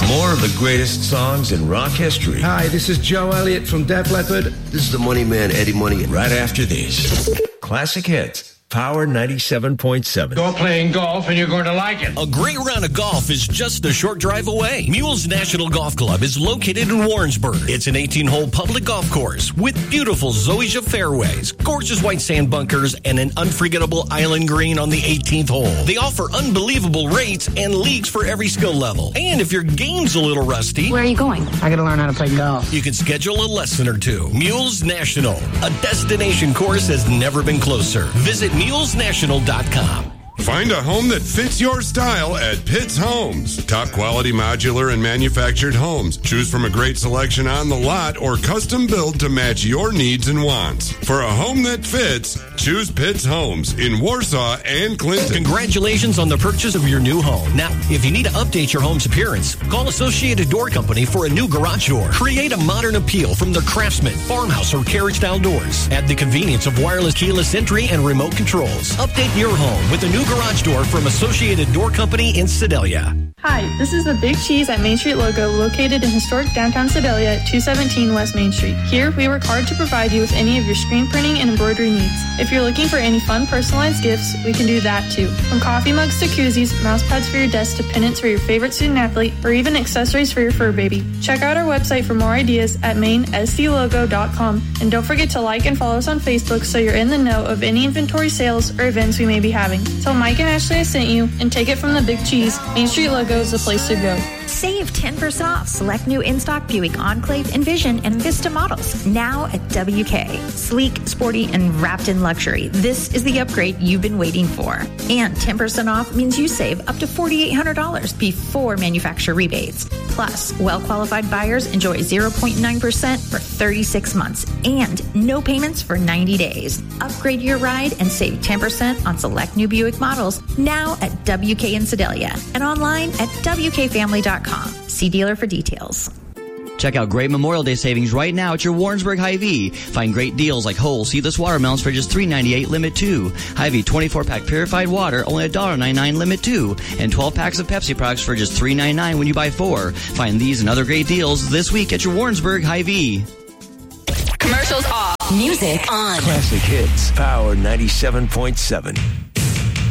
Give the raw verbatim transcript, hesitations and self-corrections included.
More of the greatest songs in rock history. Hi, this is Joe Elliott from Def Leppard. This is the Money Man, Eddie Money. Right after these. Classic hits. Power ninety-seven point seven. You're playing golf and you're going to like it. A great round of golf is just a short drive away. Mules National Golf Club is located in Warrensburg. It's an eighteen-hole public golf course with beautiful zoysia fairways, gorgeous white sand bunkers, and an unforgettable island green on the eighteenth hole. They offer unbelievable rates and leagues for every skill level. And if your game's a little rusty... Where are you going? I got to learn how to play golf. You can schedule a lesson or two. Mules National. A destination course has never been closer. Visit mules national dot com. Find a home that fits your style at Pitt's Homes. Top quality modular and manufactured homes. Choose from a great selection on the lot or custom build to match your needs and wants. For a home that fits, choose Pitt's Homes in Warsaw and Clinton. Congratulations on the purchase of your new home. Now, if you need to update your home's appearance, call Associated Door Company for a new garage door. Create a modern appeal from their Craftsman, farmhouse, or carriage-style doors. Add the convenience of wireless keyless entry and remote controls. Update your home with a new garage door from Associated Door Company in Sedalia. Hi, this is the Big Cheese at Main Street Logo, located in historic downtown Sedalia at two seventeen West Main Street. Here, we work hard to provide you with any of your screen printing and embroidery needs. If you're looking for any fun personalized gifts, we can do that too. From coffee mugs to koozies, mouse pads for your desk to pennants for your favorite student athlete, or even accessories for your fur baby. Check out our website for more ideas at main s c logo dot com. And don't forget to like and follow us on Facebook so you're in the know of any inventory sales or events we may be having. Tell Mike and Ashley I sent you and take it from the Big Cheese. Main Street Logo is the place to go. Save ten percent off select new in-stock Buick Enclave, Envision, and Vista models now at W K. Sleek, sporty, and wrapped in luxury. This is the upgrade you've been waiting for. And ten percent off means you save up to four thousand eight hundred dollars before manufacturer rebates. Plus, well-qualified buyers enjoy zero point nine percent for thirty-six months and no payments for ninety days. Upgrade your ride and save ten percent on select new Buick models now at W K in Sedalia and online at w k family dot com. See dealer for details. Check out great Memorial Day savings right now at your Warrensburg Hy-Vee. Find great deals like whole seedless watermelons for just three ninety-eight limit two. Hy-Vee twenty-four pack purified water only one dollar ninety-nine limit two. And twelve packs of Pepsi products for just three ninety-nine when you buy four. Find these and other great deals this week at your Warrensburg Hy-Vee. Commercials off. Music on. Classic hits. Power ninety-seven point seven.